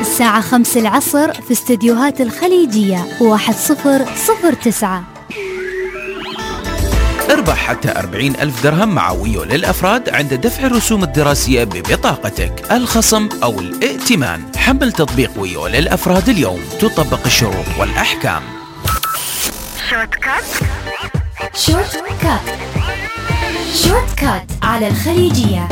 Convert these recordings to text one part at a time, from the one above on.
الساعة 5 العصر في استديوهات الخليجية 1009. اربح حتى 40,000 درهم مع ويو للأفراد عند دفع الرسوم الدراسية ببطاقتك، الخصم أو الائتمان. حمل تطبيق ويو للأفراد اليوم، تطبق الشروط والأحكام. شورت كات على الخليجية.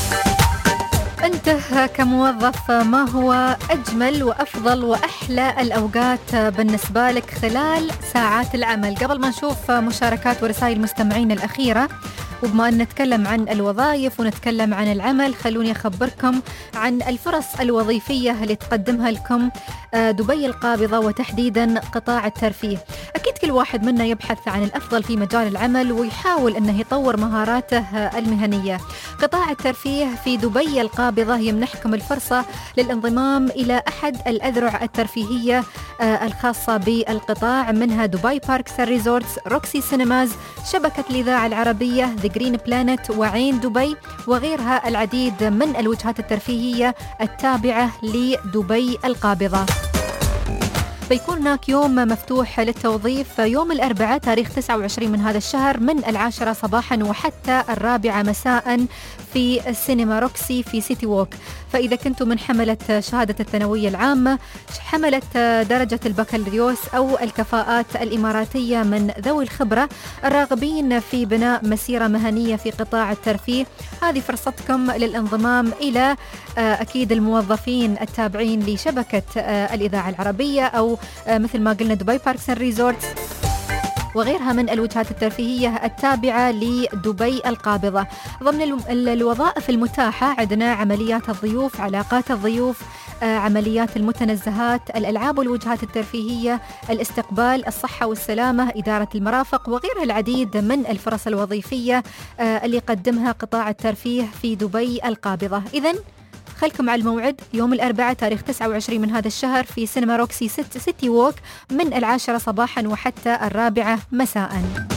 أنت كموظف، ما هو أجمل وأفضل وأحلى الأوقات بالنسبة لك خلال ساعات العمل؟ قبل ما نشوف مشاركات ورسائل مستمعين الأخيرة، وبما أن نتكلم عن الوظائف ونتكلم عن العمل، خلوني أخبركم عن الفرص الوظيفية اللي تقدمها لكم دبي القابضة، وتحديدا قطاع الترفيه. أكيد كل واحد منا يبحث عن الأفضل في مجال العمل ويحاول أنه يطور مهاراته المهنية. قطاع الترفيه في دبي القابضة يمنحكم الفرصة للانضمام إلى أحد الأذرع الترفيهية الخاصة بالقطاع، منها دبي باركس ريزورتس، روكسي سينماز، شبكة الإذاعة العربية، ذا جرين بلانت، وعين دبي، وغيرها العديد من الوجهات الترفيهية التابعة لدبي القابضة. بيكون هناك يوم مفتوح للتوظيف يوم الأربعاء تاريخ 29 من هذا الشهر من 10 صباحا وحتى 4 مساء في السينما روكسي في سيتي ووك. فإذا كنتم من حملة شهادة الثانوية العامة، حملة درجة البكالوريوس أو الكفاءات الإماراتية من ذوي الخبرة الراغبين في بناء مسيرة مهنية في قطاع الترفيه، هذه فرصتكم للانضمام إلى أكيد الموظفين التابعين لشبكة الإذاعة العربية، أو مثل ما قلنا دبي باركس ريزورتس، وغيرها من الوجهات الترفيهية التابعة لدبي القابضة. ضمن الوظائف المتاحة عندنا عمليات الضيوف، علاقات الضيوف، عمليات المتنزهات، الألعاب والوجهات الترفيهية، الاستقبال، الصحة والسلامة، إدارة المرافق، وغيرها العديد من الفرص الوظيفية اللي يقدمها قطاع الترفيه في دبي القابضة. إذن خلكم على الموعد يوم الأربعاء تاريخ 29 من هذا الشهر في سينما روكسي سيتي ووك من 10 صباحا وحتى 4 مساء.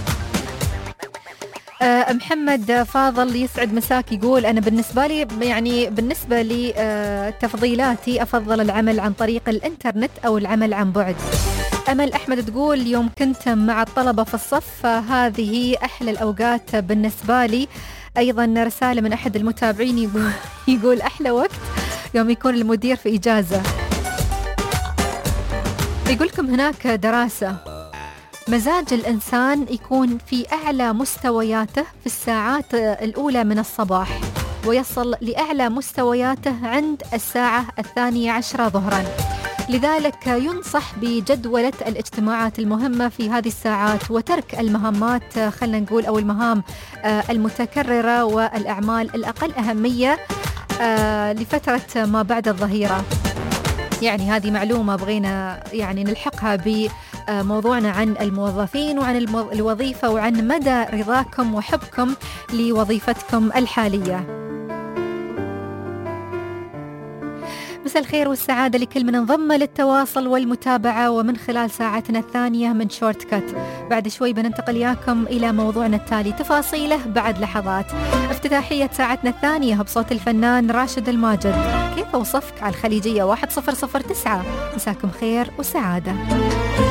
محمد فاضل يسعد مساك، يقول أنا بالنسبة لي تفضيلاتي أفضل العمل عن طريق الإنترنت أو العمل عن بعد. أمل أحمد تقول يوم كنت مع الطلبة في الصف هذه أحلى الأوقات بالنسبة لي. أيضا رسالة من أحد المتابعين يقول أحلى وقت يوم يكون المدير في إجازة. يقولكم هناك دراسة، مزاج الإنسان يكون في أعلى مستوياته في الساعات الأولى من الصباح، ويصل لأعلى مستوياته عند الساعة 12 ظهرا. لذلك ينصح بجدولة الاجتماعات المهمة في هذه الساعات، وترك المهمات خلنا نقول أو المهام المتكررة والأعمال الأقل أهمية لفترة ما بعد الظهيرة. يعني هذه معلومة بغينا نلحقها بموضوعنا عن الموظفين وعن الوظيفة وعن مدى رضاكم وحبكم لوظيفتكم الحالية. مساء الخير والسعادة لكل من انضم للتواصل والمتابعة ومن خلال ساعتنا الثانية من شورت كات. بعد شوي بننتقل إياكم إلى موضوعنا التالي، تفاصيله بعد لحظات. افتتاحية ساعتنا الثانية بصوت الفنان راشد الماجد. كيف أوصفك على الخليجية 1009. مساكم خير وسعادة.